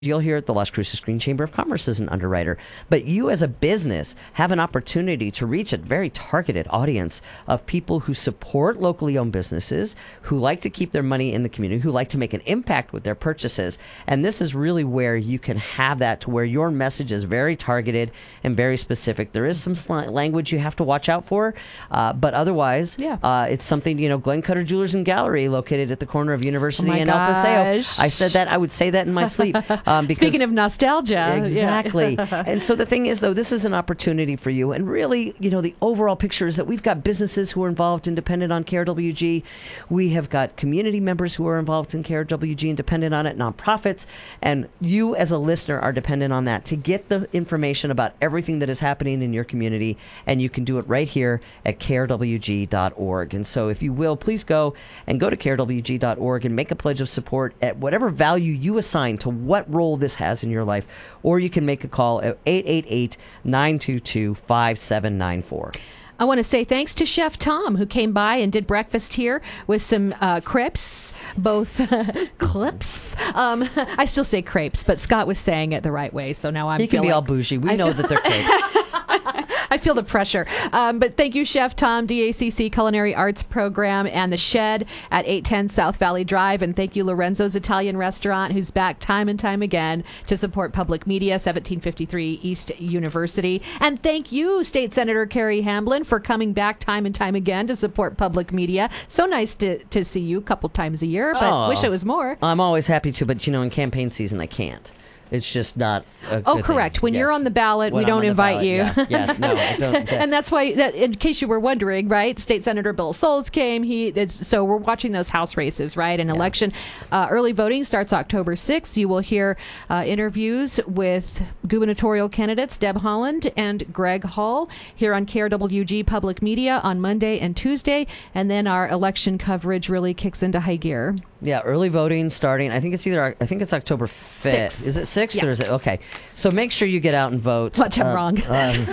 You'll hear the Las Cruces Green Chamber of Commerce as an underwriter. But you as a business have an opportunity to reach a very targeted audience of people who support locally owned businesses, who like to keep their money in the community, who like to make an impact with their purchases. And this is really where you can have that to where your message is very targeted and very specific. There is some language you have to watch out for, but otherwise, it's something, Glenn Cutter Jewelers and Gallery located at the corner of University and El Paseo. I said that, I would say that in my sleep. Speaking of nostalgia. Exactly. And so the thing is, though, this is an opportunity for you. And really, the overall picture is that we've got businesses who are involved and dependent on KRWG. We have got community members who are involved in KRWG and dependent on it, nonprofits. And you as a listener are dependent on that to get the information about everything that is happening in your community. And you can do it right here at krwg.org. And so if you will, please go to krwg.org and make a pledge of support at whatever value you assign to what role this has in your life, or you can make a call at 888-922-5794. I want to say thanks to Chef Tom, who came by and did breakfast here with some crepes, both clips. I still say crepes, but Scott was saying it the right way, so now He can be all bougie. We know that they're crepes. I feel the pressure. But thank you, Chef Tom, DACC Culinary Arts Program, and The Shed at 810 South Valley Drive. And thank you, Lorenzo's Italian Restaurant, who's back time and time again to support public media, 1753 East University. And thank you, State Senator Carrie Hamblin, for coming back time and time again to support public media. So nice to see you a couple times a year, but wish it was more. I'm always happy to, but in campaign season, I can't. It's just not a good correct. thing. When you're on the ballot, we don't invite you. No, I don't. And that's why, in case you were wondering, right, State Senator Bill Souls came. So we're watching those House races, right? An election. Early voting starts October 6th. You will hear interviews with gubernatorial candidates Deb Haaland and Greg Hall here on KRWG Public Media on Monday and Tuesday. And then our election coverage really kicks into high gear. Yeah, early voting starting. I think it's October 5th. 6th. Is it 6th or is it? Okay. So make sure you get out and vote. Much I'm wrong. And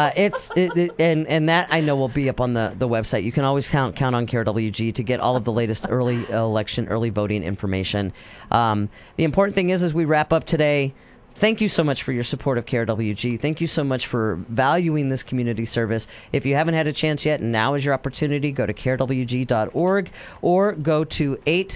that I know will be up on the website. You can always count on KRWG to get all of the latest early voting information. The important thing is, as we wrap up today, thank you so much for your support of KRWG. Thank you so much for valuing this community service. If you haven't had a chance yet, now is your opportunity. Go to krwg.org or go to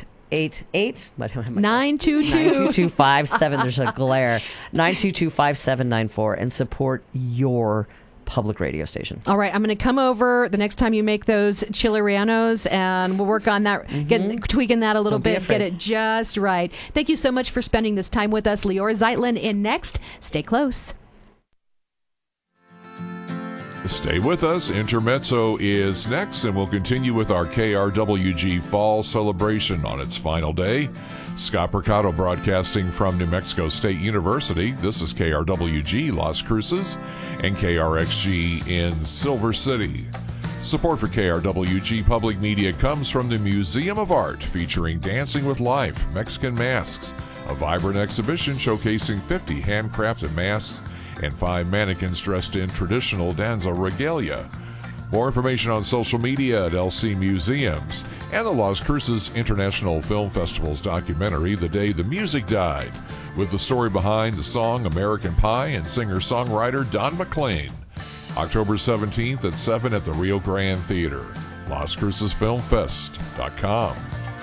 922-57. There's a glare. 922-5794 and support your public radio station. All right, I'm going to come over the next time you make those chilerianos, and we'll work on that, tweaking that a little bit, get it just right. Thank you so much for spending this time with us. Leora Zeitlin in next. Stay close. Stay with us. Intermezzo is next, and we'll continue with our KRWG Fall Celebration on its final day. Scott Percato broadcasting from New Mexico State University. This is KRWG Las Cruces and KRXG in Silver City. Support for KRWG Public Media comes from the Museum of Art, featuring Dancing with Life, Mexican Masks, a vibrant exhibition showcasing 50 handcrafted masks and 5 mannequins dressed in traditional Danza regalia. More information on social media at LC Museums and the Las Cruces International Film Festival's documentary, The Day the Music Died, with the story behind the song American Pie and singer-songwriter Don McLean. October 17th at 7 at the Rio Grande Theater. LasCrucesFilmFest.com.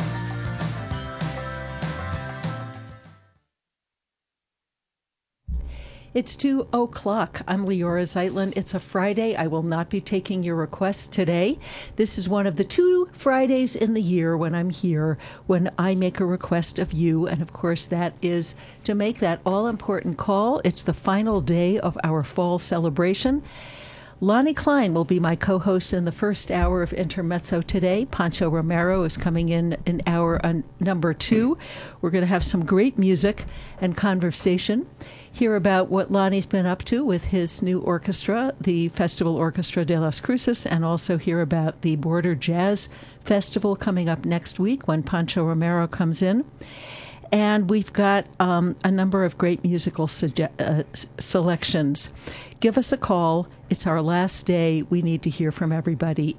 It's 2:00. I'm Leora Zeitlin. It's a Friday. I will not be taking your requests today. This is one of the 2 Fridays in the year when I'm here, when I make a request of you. And of course, that is to make that all-important call. It's the final day of our fall celebration. Lonnie Klein will be my co-host in the first hour of Intermezzo today. Pancho Romero is coming in hour number 2. We're going to have some great music and conversation. Hear about what Lonnie's been up to with his new orchestra, the Festival Orchestra de las Cruces, and also hear about the Border Jazz Festival coming up next week when Pancho Romero comes in. And we've got a number of great musical selections. Give us a call. It's our last day. We need to hear from everybody.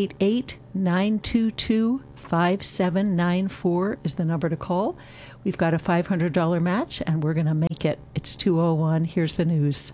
888-922-5794 is the number to call. We've got a $500 match, and we're going to make it. It's 2:01. Here's the news.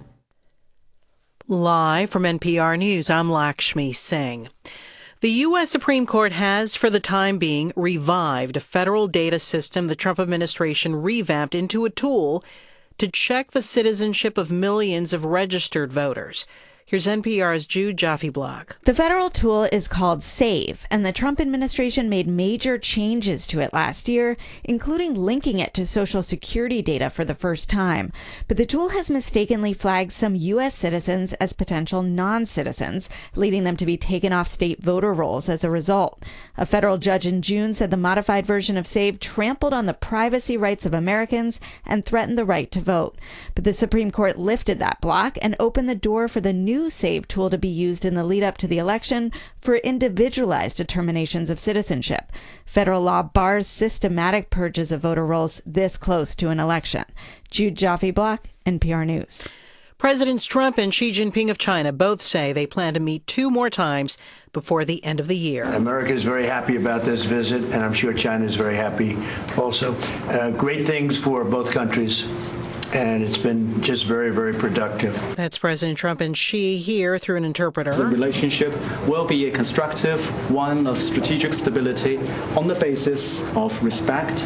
Live from NPR News, I'm Lakshmi Singh. The U.S. Supreme Court has, for the time being, revived a federal data system the Trump administration revamped into a tool to check the citizenship of millions of registered voters. Here's NPR's Jude Jaffe-Block. The federal tool is called SAVE, and the Trump administration made major changes to it last year, including linking it to Social Security data for the first time. But the tool has mistakenly flagged some U.S. citizens as potential non-citizens, leading them to be taken off state voter rolls as a result. A federal judge in June said the modified version of SAVE trampled on the privacy rights of Americans and threatened the right to vote. But the Supreme Court lifted that block and opened the door for the new SAVE tool to be used in the lead up to the election for individualized determinations of citizenship. Federal law bars systematic purges of voter rolls this close to an election. Jude Jaffe-Block, NPR News. Presidents Trump and Xi Jinping of China both say they plan to meet 2 more times before the end of the year. America is very happy about this visit, and I'm sure China is very happy also. Great things for both countries. And it's been just very, very productive. That's President Trump and Xi here through an interpreter. The relationship will be a constructive one of strategic stability on the basis of respect,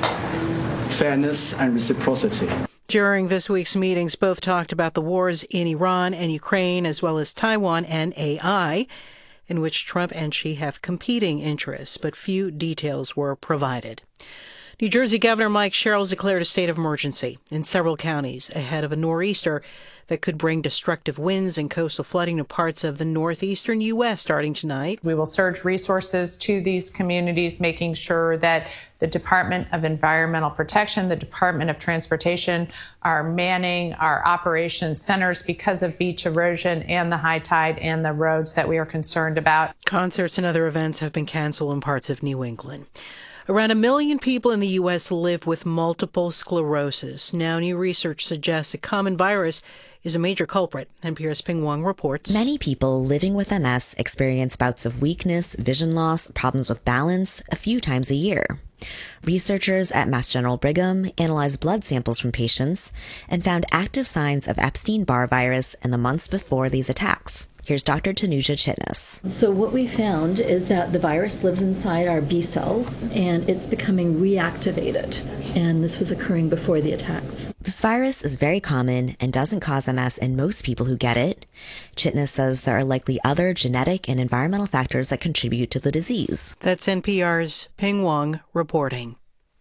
fairness, and reciprocity. During this week's meetings, both talked about the wars in Iran and Ukraine, as well as Taiwan and AI, in which Trump and Xi have competing interests, but few details were provided. New Jersey Governor Mike Sherrill declared a state of emergency in several counties ahead of a nor'easter that could bring destructive winds and coastal flooding to parts of the northeastern U.S. starting tonight. We will surge resources to these communities, making sure that the Department of Environmental Protection, the Department of Transportation are manning our operations centers because of beach erosion and the high tide and the roads that we are concerned about. Concerts and other events have been canceled in parts of New England. Around 1 million people in the U.S. live with multiple sclerosis. Now, new research suggests a common virus is a major culprit. NPR's Ping Wong reports. Many people living with MS experience bouts of weakness, vision loss, problems with balance a few times a year. Researchers at Mass General Brigham analyzed blood samples from patients and found active signs of Epstein-Barr virus in the months before these attacks. Here's Dr. Tanuja Chitnis. So what we found is that the virus lives inside our B cells, and it's becoming reactivated. And this was occurring before the attacks. This virus is very common and doesn't cause MS in most people who get it. Chitnis says there are likely other genetic and environmental factors that contribute to the disease. That's NPR's Ping Wong reporting.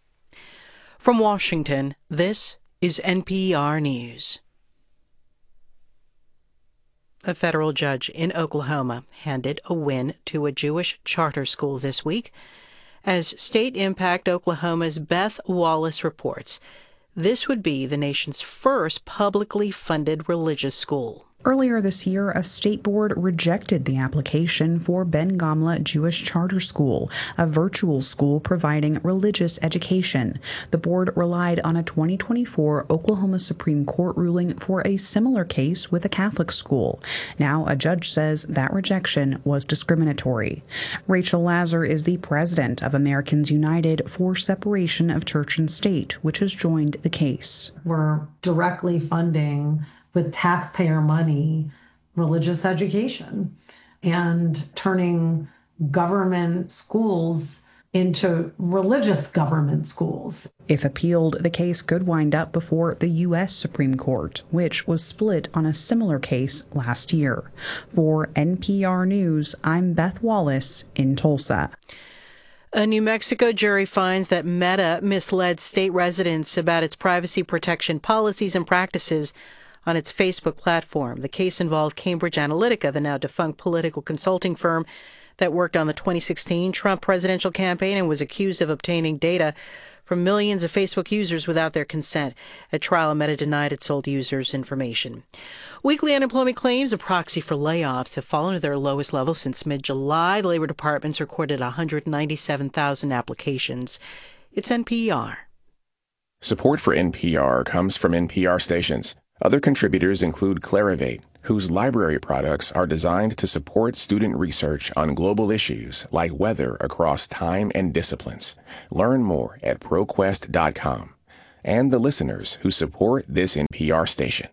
From Washington, this is NPR News. A federal judge in Oklahoma handed a win to a Jewish charter school this week. As State Impact Oklahoma's Beth Wallace reports, this would be the nation's first publicly funded religious school. Earlier this year, a state board rejected the application for Ben Gamla Jewish Charter School, a virtual school providing religious education. The board relied on a 2024 Oklahoma Supreme Court ruling for a similar case with a Catholic school. Now, a judge says that rejection was discriminatory. Rachel Lazar is the president of Americans United for Separation of Church and State, which has joined the case. We're directly funding with taxpayer money, religious education, and turning government schools into religious government schools. If appealed, the case could wind up before the U.S. Supreme Court, which was split on a similar case last year. For NPR News, I'm Beth Wallace in Tulsa. A New Mexico jury finds that Meta misled state residents about its privacy protection policies and practices on its Facebook platform. The case involved Cambridge Analytica, the now defunct political consulting firm that worked on the 2016 Trump presidential campaign and was accused of obtaining data from millions of Facebook users without their consent. At trial, Meta denied it sold users information. Weekly unemployment claims, a proxy for layoffs, have fallen to their lowest level since mid-July. The Labor Department's recorded 197,000 applications. It's NPR. Support for NPR comes from NPR stations. Other contributors include Clarivate, whose library products are designed to support student research on global issues like weather across time and disciplines. Learn more at ProQuest.com. And the listeners who support this NPR station.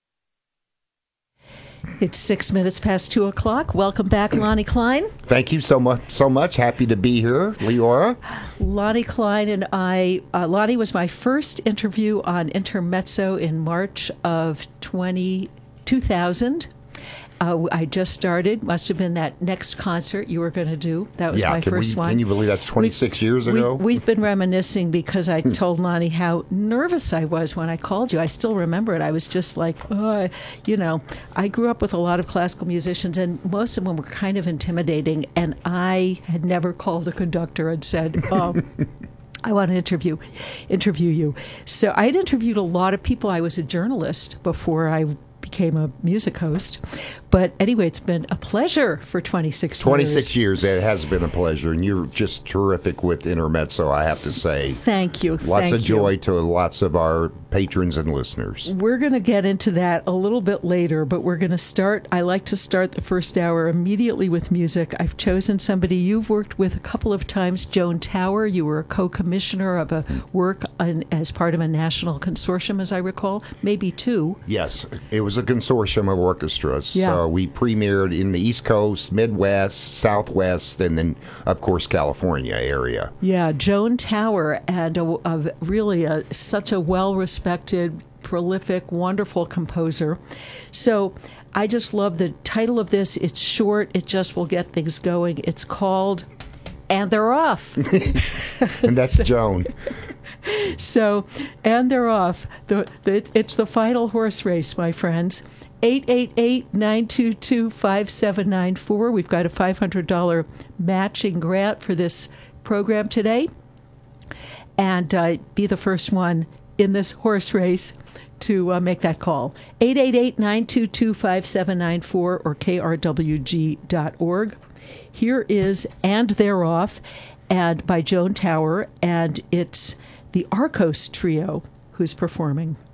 It's 6 minutes past 2 o'clock. Welcome back, Lonnie Klein. Thank you so much. Happy to be here, Leora. Lonnie Klein and I, Lonnie was my first interview on Intermezzo in March of 2000. I just started. Must have been that next concert you were going to do. That was my first one. Can you believe that's 26 years ago? We've been reminiscing because I told Lonnie how nervous I was when I called you. I still remember it. I was just like, I grew up with a lot of classical musicians, and most of them were kind of intimidating, and I had never called a conductor and said, I want to interview you. So I had interviewed a lot of people. I was a journalist before I became a music host. But anyway, it's been a pleasure for 26 years. 26 years. It has been a pleasure. And you're just terrific with Intermezzo, I have to say. Thank you. Lots of joy to lots of our patrons and listeners. We're going to get into that a little bit later, but we're going to start. I like to start the first hour immediately with music. I've chosen somebody you've worked with a couple of times, Joan Tower. You were a co-commissioner of a work as part of a national consortium, as I recall, maybe two. Yes, it was a consortium of orchestras. Yeah. We premiered in the East Coast, Midwest, Southwest, and then, of course, California area. Yeah, Joan Tower, and really such a well-respected, prolific, wonderful composer. So I just love the title of this. It's short. It just will get things going. It's called And They're Off. And that's Joan. So, and they're off. It's the final horse race, my friends. 888-922-5794. We've got a $500 matching grant for this program today. And be the first one in this horse race to make that call. 888-922-5794 or krwg.org. Here is And They're Off and by Joan Tower, and it's the Arcos Trio who's performing.